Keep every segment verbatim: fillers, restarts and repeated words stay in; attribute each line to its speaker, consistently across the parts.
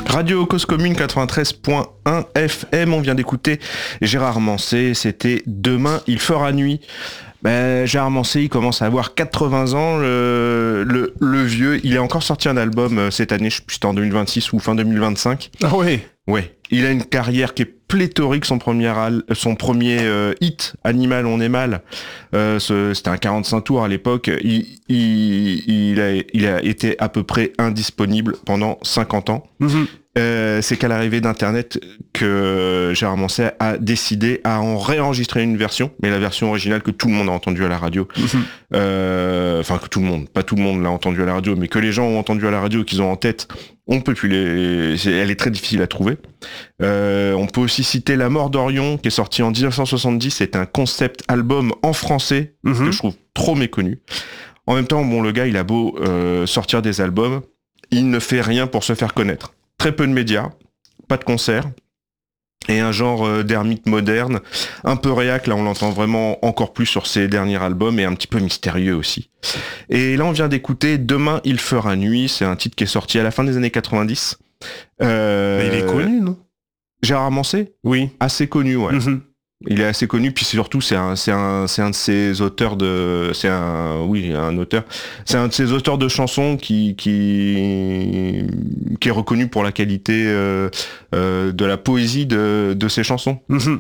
Speaker 1: Radio Cause Commune quatre-vingt-treize point un F M, on vient d'écouter Gérard Manset, c'était Demain il fera nuit. Ben, Gérard Manset, il commence à avoir quatre-vingts ans, le, le, le vieux, il a encore sorti un album cette année, je sais plus si c'était en deux mille vingt-six ou fin deux mille vingt-cinq.
Speaker 2: Ah ouais.
Speaker 1: Ouais, il a une carrière qui est pléthorique, son premier, al- son premier euh, hit, Animal on est mal, euh, ce, c'était un quarante-cinq tours à l'époque, il, il, il, a, il a été à peu près indisponible pendant cinquante ans. Mm-hmm. Euh, c'est qu'à l'arrivée d'Internet que Gérard Manset a décidé à en réenregistrer une version, mais la version originale que tout le monde a entendue à la radio. Mmh. Euh, enfin, que tout le monde, pas tout le monde l'a entendue à la radio, mais que les gens ont entendu à la radio, qu'ils ont en tête, on ne peut plus les... C'est, elle est très difficile à trouver. Euh, on peut aussi citer La Mort d'Orion, qui est sorti en dix-neuf cent soixante-dix. C'est un concept album en français, mmh. que je trouve trop méconnu. En même temps, bon, le gars, il a beau euh, sortir des albums, il ne fait rien pour se faire connaître. Très peu de médias, pas de concerts, et un genre euh, d'ermite moderne, un peu réac, là on l'entend vraiment encore plus sur ses derniers albums, et un petit peu mystérieux aussi. Et là on vient d'écouter Demain il fera nuit, c'est un titre qui est sorti à la fin des années quatre-vingt-dix. Euh,
Speaker 2: Mais il est connu, non ?
Speaker 1: Gérard Manset ?
Speaker 2: Oui.
Speaker 1: Assez connu, ouais. Mm-hmm. Il est assez connu, puis surtout c'est un, c'est un, c'est un de ses auteurs de, c'est un, oui, un auteur, c'est un de ses auteurs de chansons qui, qui, qui est reconnu pour la qualité euh, euh, de la poésie de, de ses chansons.
Speaker 2: Mmh.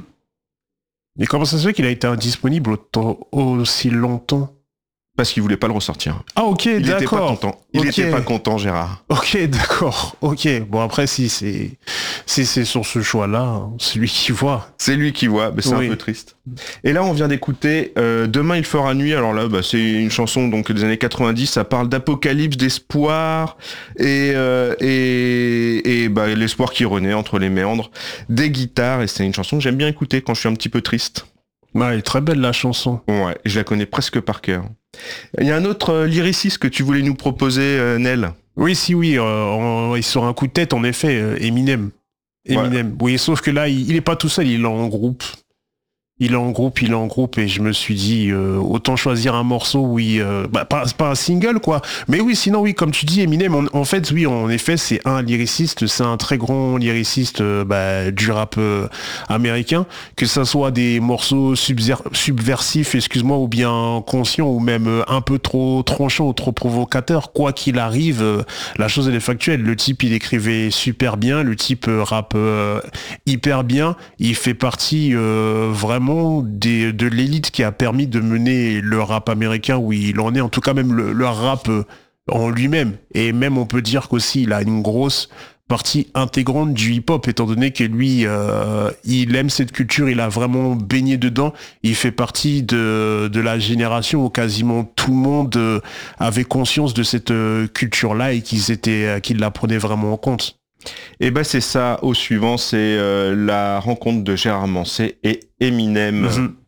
Speaker 2: Et comment ça se fait qu'il a été indisponible autant, aussi longtemps ?
Speaker 1: Parce qu'il voulait pas le ressortir.
Speaker 2: Ah ok,
Speaker 1: il
Speaker 2: d'accord.
Speaker 1: Il était pas content. Il
Speaker 2: okay.
Speaker 1: était pas content, Gérard.
Speaker 2: Ok, d'accord. Ok. Bon après, si c'est si c'est sur ce choix-là, hein, c'est lui qui voit.
Speaker 1: C'est lui qui voit, mais c'est oui. un peu triste. Et là, on vient d'écouter euh, Demain il fera nuit. Alors là, bah, c'est une chanson donc des années quatre-vingt-dix. Ça parle d'apocalypse, d'espoir et euh, et, et bah, l'espoir qui renaît entre les méandres des guitares. Et c'est une chanson que j'aime bien écouter quand je suis un petit peu triste.
Speaker 2: Ouais, elle est très belle la chanson.
Speaker 1: Ouais, je la connais presque par cœur. Il y a un autre euh, lyriciste que tu voulais nous proposer, euh, Nel.
Speaker 2: Oui, si, oui. Euh, on, sur un coup de tête, en effet, euh, Eminem. Eminem. Ouais. Oui, sauf que là, il, il est pas tout seul, il est en groupe. Il est en groupe, il est en groupe, et je me suis dit, euh, autant choisir un morceau, oui, euh, bah, pas, pas un single, quoi. Mais oui, sinon, oui, comme tu dis, Eminem, on, en fait, oui, en effet, c'est un lyriciste, c'est un très grand lyriciste euh, bah, du rap euh, américain, que ça soit des morceaux subver- subversifs, excuse-moi, ou bien conscients, ou même euh, un peu trop tranchants ou trop provocateurs, quoi qu'il arrive, euh, la chose, elle est factuelle. Le type, il écrivait super bien, le type euh, rappe euh, hyper bien, il fait partie euh, vraiment Des, de l'élite qui a permis de mener le rap américain où il en est, en tout cas même le, le rap en lui-même. Et même on peut dire qu'aussi il a une grosse partie intégrante du hip-hop, étant donné que lui, euh, il aime cette culture, il a vraiment baigné dedans. Il fait partie de, de la génération où quasiment tout le monde euh, avait conscience de cette euh, culture-là et qu'ils étaient, euh, qu'ils la prenaient vraiment en compte.
Speaker 1: Et ben c'est ça, au suivant, c'est euh, la rencontre de Gérard Manset et Eminem. Mm-hmm.